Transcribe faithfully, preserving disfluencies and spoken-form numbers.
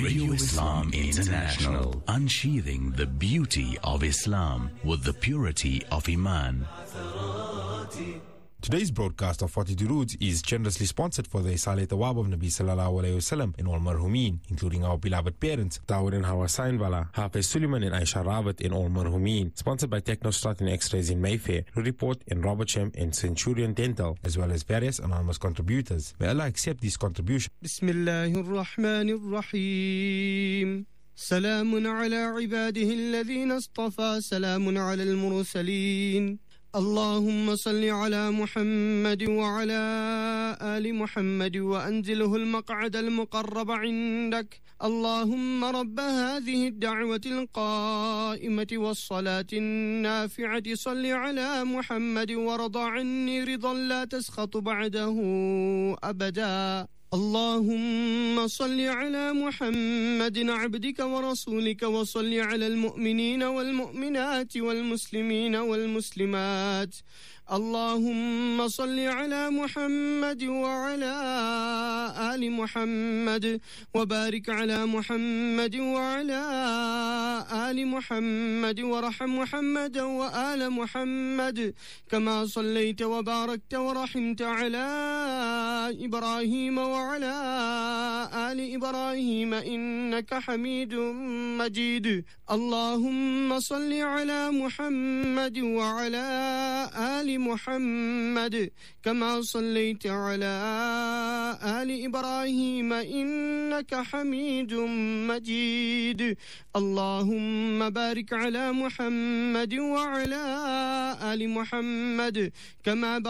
Radio Islam International, unsheathing the beauty of Islam with the purity of Iman. Today's broadcast of forty Durood is generously sponsored for the Saleh Tawab of Nabi Sallallahu Alaihi Wasallam in all Marhumin, including our beloved parents, Dawud and Hawa Sainwala, Hafiz Suleiman and Aisha Rawat in all Marhumin, sponsored by Technostrut and X-Rays in Mayfair, Report in Robertsham and Centurion Dental, as well as various anonymous contributors. May Allah accept these contributions. Bismillahir Rahmanir Rahim. Salamun ala ibadihi alladhina istafa, salamun ala al-mursalin. اللهم صل على محمد وعلى آل محمد وأنزله المقعد المقرب عندك اللهم رب هذه الدعوة القائمة والصلاة النافعة صل على محمد وارض عني رضا لا تسخط بعده أبدا اللهم صل على محمد عبدك ورسولك وصل على المؤمنين والمؤمنات والمسلمين والمسلمات اللهم صل على محمد وعلى آل محمد وبارك على محمد وعلى آل محمد ورحم محمد وآل محمد كما صليت وباركت ورحمت على إبراهيم وعلى آل إبراهيم إنك حميد مجيد اللهم صل على محمد وعلى آل محمد كما صليت على آل إبراهيم إنك حميد مجيد اللهم بارك على محمد وعلى آل محمد كما